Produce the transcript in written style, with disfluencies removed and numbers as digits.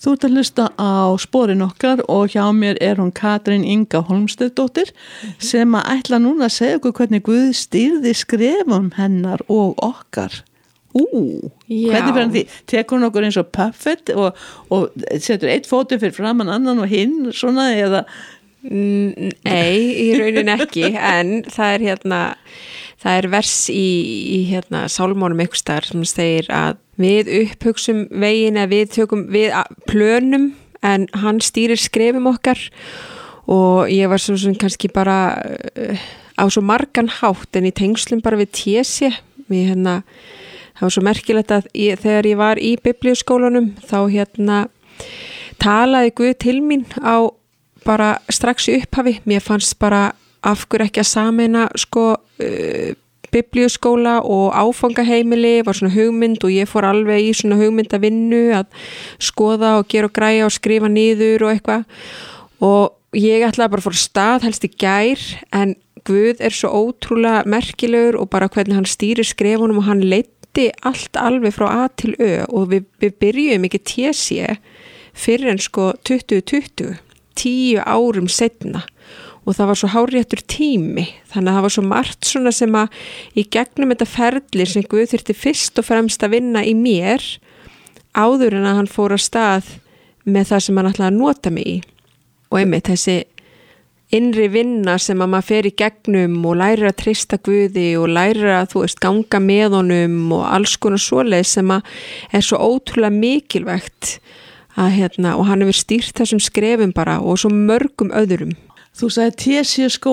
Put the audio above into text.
Þú ert að hlusta á Sporin okkar og hjá mér hún Katrín Inga Hólmsteinsdóttir sem að ætla núna að segja okkur hvernig Guð stýrði skrefum hennar og okkar. Hvernig fyrir því? Tekur hún okkur eins og Puffett og setur eitt fótinn fyrir framan annan og hinn svona eða? Nei, í raunin ekki, en það er vers í sálmónum einhvers staðar sem segir að við upphugsum veginn eða við plönum en hann stýrir skrefum okkar og ég var svo sem kannski bara á svo margan hátt en í tengslum bara við TC það var svo merkilegt að þegar ég var í biblíuskólanum þá talaði Guð til mín á bara strax í upphafi. Mér fannst bara af hverju ekki að sameina biblíuskóla og áfangaheimili var svona hugmynd og ég fór alveg í svona hugmyndavinnu að skoða og gera og græja og skrifa niður og eitthvað og ég ætlaði bara að fór stað helst í gær en Guð er svo ótrúlega merkilegur og bara hvernig hann stýrir skrefunum og hann leiddi allt alveg frá A til Ö og við byrjum ekki TC fyrir en 2020 10 árum seinna og það var svo hárréttur tími þannig að það var svo margt svona sem að í gegnum þetta ferli sem Guð þyrfti fyrst og fremst að vinna í mér áður en að hann fór að stað með það sem hann ætlaði að nota mig í og einmitt þessi innri vinna sem að maður fer í gegnum og lærir að treysta Guði og lærir að ganga með honum og alls konar svoleið sem að er svo ótrúlega mikilvægt að og hann hefur stýrt þessum skrefum bara og svo mörgum öðrum. Þú sagði TC